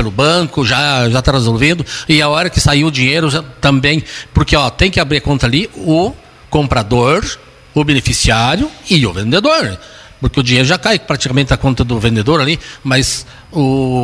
pelo banco, já está resolvido, e a hora que sair o dinheiro também, porque tem que abrir conta ali o comprador, o beneficiário e o vendedor, porque o dinheiro já cai praticamente na conta do vendedor ali, mas o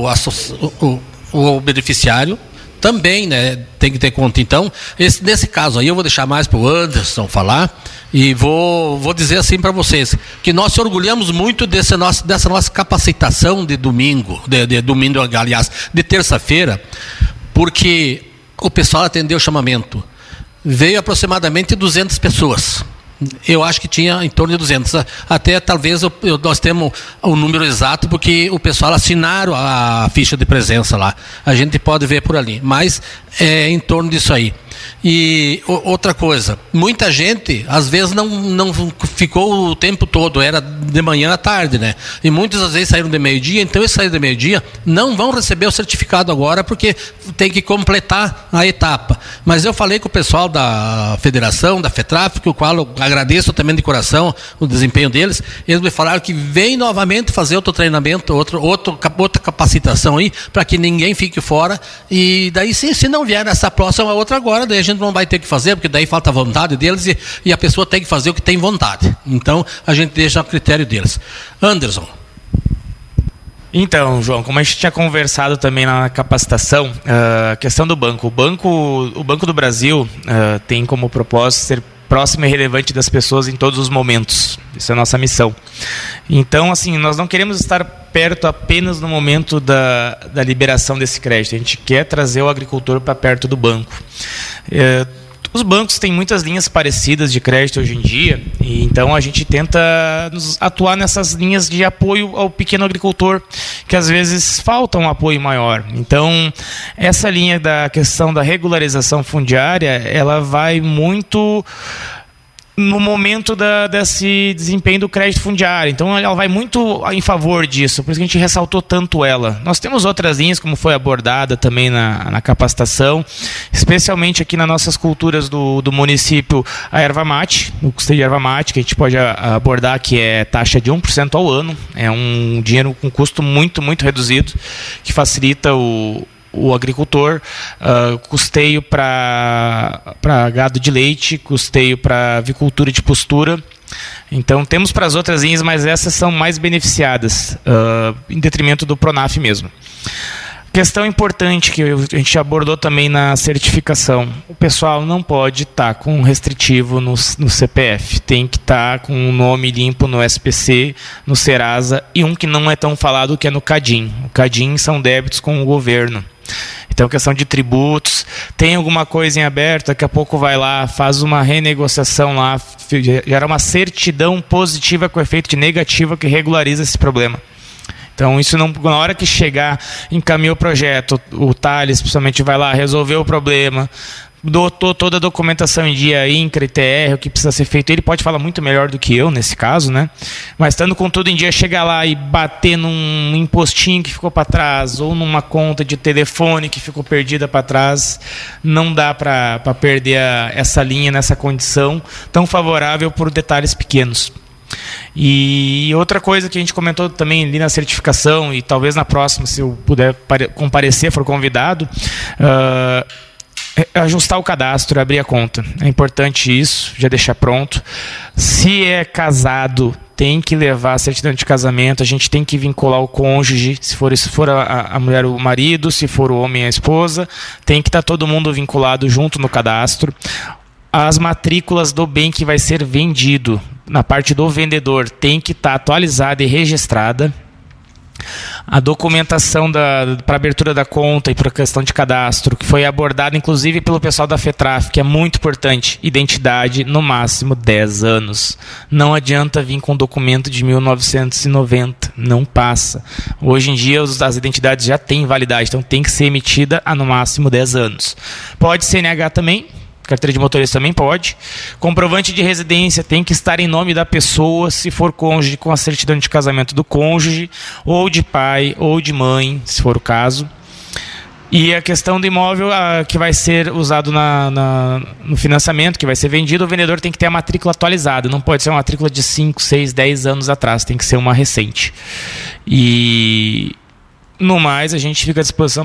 beneficiário também, né, tem que ter conta. Então, nesse caso aí eu vou deixar mais para o Anderson falar, e vou dizer assim para vocês, que nós se orgulhamos muito dessa nossa capacitação de domingo, aliás, de terça-feira, porque o pessoal atendeu o chamamento. Veio aproximadamente 200 pessoas. Eu acho que tinha em torno de 200. Até talvez nós temos o número exato, porque o pessoal assinaram a ficha de presença lá. A gente pode ver por ali. Mas é em torno disso aí. E outra coisa, muita gente às vezes não ficou o tempo todo, era de manhã à tarde, né? E muitas às vezes saíram de meio-dia, então eles saíram de meio-dia, não vão receber o certificado agora, porque tem que completar a etapa. Mas eu falei com o pessoal da federação, da FETRAF, o qual eu agradeço também de coração o desempenho deles. Eles me falaram que vem novamente fazer outro treinamento, outra capacitação aí, para que ninguém fique fora. E daí, se não vier essa próxima, outra agora, daí a gente não vai ter que fazer, porque daí falta a vontade deles, e a pessoa tem que fazer o que tem vontade. Então, a gente deixa a critério deles. Anderson. Então, João, como a gente tinha conversado também na capacitação, a questão do banco. O Banco do Brasil tem como propósito ser próximo e relevante das pessoas em todos os momentos. Isso é a nossa missão. Então, assim, nós não queremos estar perto apenas no momento da liberação desse crédito. A gente quer trazer o agricultor para perto do banco. Os bancos têm muitas linhas parecidas de crédito hoje em dia, e então a gente tenta atuar nessas linhas de apoio ao pequeno agricultor, que às vezes falta um apoio maior. Então, essa linha da questão da regularização fundiária, ela vai muito no momento desse desempenho do crédito fundiário. Então, ela vai muito em favor disso, por isso que a gente ressaltou tanto ela. Nós temos outras linhas, como foi abordada também na capacitação, especialmente aqui nas nossas culturas do município, a erva mate, o custeio de erva mate, que a gente pode abordar, que é taxa de 1% ao ano. É um dinheiro com custo muito, muito reduzido, que facilita o agricultor, custeio para gado de leite, custeio para avicultura de postura. Então temos para as outras linhas, mas essas são mais beneficiadas, em detrimento do Pronaf mesmo. Questão importante que a gente abordou também na certificação: o pessoal não pode estar com um restritivo no CPF, tem que estar com um nome limpo no SPC, no Serasa, e um que não é tão falado, que é no CADIM. O CADIM são débitos com o governo. Então, questão de tributos, tem alguma coisa em aberto, daqui a pouco vai lá, faz uma renegociação lá, gera uma certidão positiva com efeito de negativa que regulariza esse problema. Então, isso não, na hora que chegar, encaminha o projeto, o Thales, principalmente, vai lá resolver o problema, dotou toda a documentação em dia, INCRA, ITR, o que precisa ser feito. Ele pode falar muito melhor do que eu nesse caso, né? Mas estando com tudo em dia, chegar lá e bater num impostinho que ficou para trás, ou numa conta de telefone que ficou perdida para trás, não dá para perder essa linha nessa condição tão favorável por detalhes pequenos. E outra coisa que a gente comentou também ali na certificação, e talvez na próxima, se eu puder comparecer, for convidado, ajustar o cadastro, abrir a conta. É importante isso, já deixar pronto. Se é casado, tem que levar a certidão de casamento, a gente tem que vincular o cônjuge, se for a mulher o marido, se for o homem a esposa, tem que estar todo mundo vinculado junto no cadastro. As matrículas do bem que vai ser vendido, na parte do vendedor, tem que estar atualizada e registrada. A documentação para abertura da conta e para a questão de cadastro, que foi abordada inclusive pelo pessoal da FETRAF, que é muito importante: identidade, no máximo 10 anos. Não adianta vir com um documento de 1990, não passa. Hoje em dia as identidades já têm validade, então tem que ser emitida há no máximo 10 anos. Pode CNH também, carteira de motorista também pode. Comprovante de residência tem que estar em nome da pessoa, se for cônjuge, com a certidão de casamento do cônjuge, ou de pai, ou de mãe, se for o caso. E a questão do imóvel que vai ser usado no financiamento, que vai ser vendido, o vendedor tem que ter a matrícula atualizada. Não pode ser uma matrícula de 5, 6, 10 anos atrás, tem que ser uma recente. E no mais, a gente fica à disposição